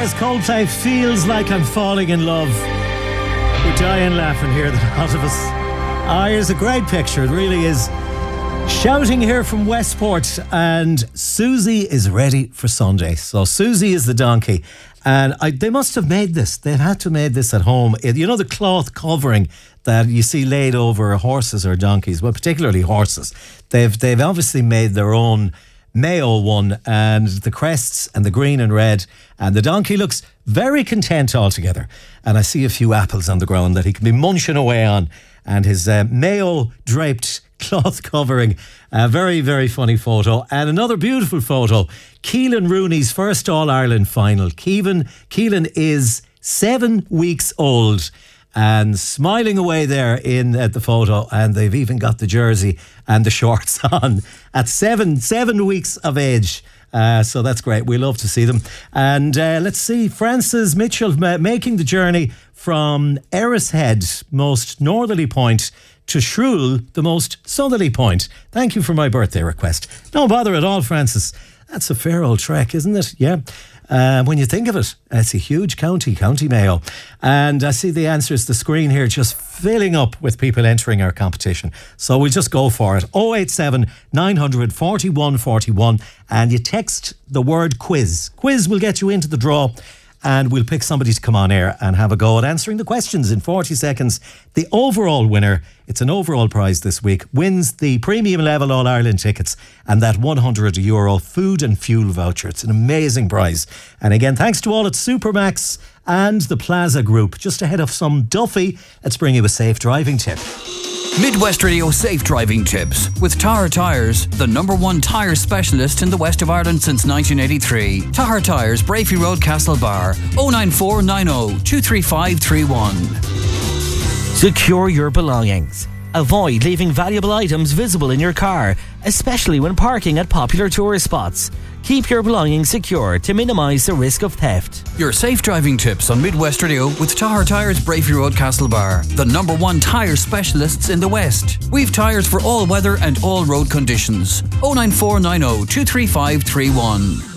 As Coldplay, Feels Like I'm Falling in Love. We're dying laughing here, the lot of us. Here's a great picture, it really is. Shouting here from Westport, and Susie is ready for Sunday. So Susie is the donkey, and they must have made this. They've had to have made this at home. You know the cloth covering that you see laid over horses or donkeys, well, particularly horses. They've obviously made their own Mayo one, and the crests and the green and red, and the donkey looks very content altogether. And I see a few apples on the ground that he can be munching away on, and his Mayo draped cloth covering. A very, very funny photo. And another beautiful photo, Keelan Rooney's first All-Ireland final. Keelan is 7 weeks old and smiling away there at the photo, and they've even got the jersey and the shorts on at seven weeks of age. So that's great. We love to see them. And let's see, Frances Mitchell making the journey from Errishead, most northerly point, to Shrule, the most southerly point. Thank you for my birthday request. No bother at all, Frances. That's a fair old trek, isn't it? Yeah. When you think of it, it's a huge county, County Mayo. And I see the answers, the screen here just filling up with people entering our competition. So we'll just go for it. 087 900 41 41, and you text the word quiz. Quiz will get you into the draw, and we'll pick somebody to come on air and have a go at answering the questions in 40 seconds. The overall winner, it's an overall prize this week, wins the premium level All-Ireland tickets and that €100 food and fuel voucher. It's an amazing prize. And again, thanks to all at Supermax and the Plaza Group. Just ahead of some Duffy, let's bring you a safe driving tip. Midwest Radio Safe Driving Tips with Tahar Tyres, the #1 tyre specialist in the west of Ireland since 1983. Tahar Tyres, Brafey Road, Castlebar, 09490 23531. Secure your belongings. Avoid leaving valuable items visible in your car, especially when parking at popular tourist spots. Keep your belongings secure to minimise the risk of theft. Your safe driving tips on Midwest Radio with Tahar Tyres, Brafey Road, Castlebar, the #1 tyre specialists in the West. We've tyres for all weather and all road conditions. 09490 23531.